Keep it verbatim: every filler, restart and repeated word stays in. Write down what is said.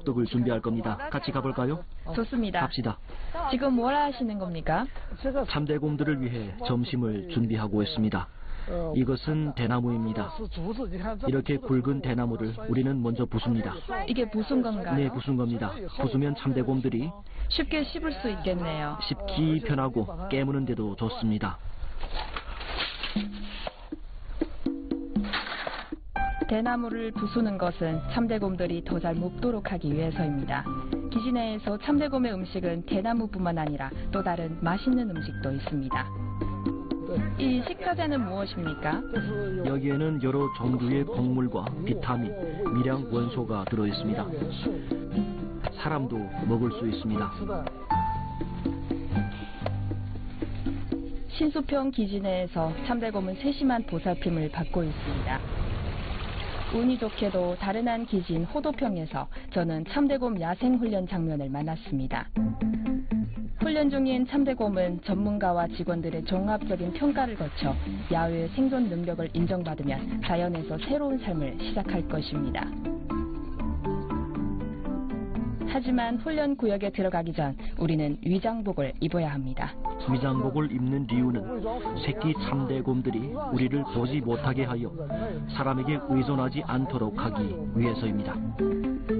호떡을 준비할 겁니다. 같이 가볼까요? 좋습니다. 갑시다. 지금 뭘 하시는 겁니까? 참대곰들을 위해 점심을 준비하고 있습니다. 이것은 대나무입니다. 이렇게 굵은 대나무를 우리는 먼저 부숩니다. 이게 부순 건가요? 네, 부순 겁니다. 부수면 참대곰들이 쉽게 씹을 수 있겠네요. 씹기 편하고 깨무는 데도 좋습니다. 대나무를 부수는 것은 참대곰들이 더 잘 먹도록 하기 위해서입니다. 기지 내에서 참대곰의 음식은 대나무뿐만 아니라 또 다른 맛있는 음식도 있습니다. 이 식자재는 무엇입니까? 여기에는 여러 종류의 곡물과 비타민, 미량 원소가 들어있습니다. 사람도 먹을 수 있습니다. 신수평 기지 내에서 참대곰은 세심한 보살핌을 받고 있습니다. 운이 좋게도 다른 한 기지인 호도평에서 저는 참대곰 야생 훈련 장면을 만났습니다. 훈련 중인 참대곰은 전문가와 직원들의 종합적인 평가를 거쳐 야외 생존 능력을 인정받으면 자연에서 새로운 삶을 시작할 것입니다. 하지만 훈련 구역에 들어가기 전 우리는 위장복을 입어야 합니다. 위장복을 입는 이유는 새끼 참대곰들이 우리를 보지 못하게 하여 사람에게 의존하지 않도록 하기 위해서입니다.